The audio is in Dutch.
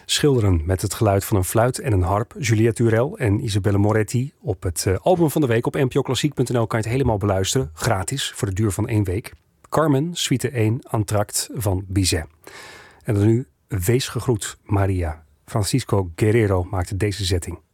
schilderen met het geluid van een fluit en een harp. Juliette Durel en Isabelle Moretti. Op het album van de week op npoklassiek.nl kan je het helemaal beluisteren. Gratis, voor de duur van 1 week. Carmen, suite 1, Entr'acte van Bizet. En dan nu, wees gegroet, Maria. Francisco Guerrero maakte deze zetting.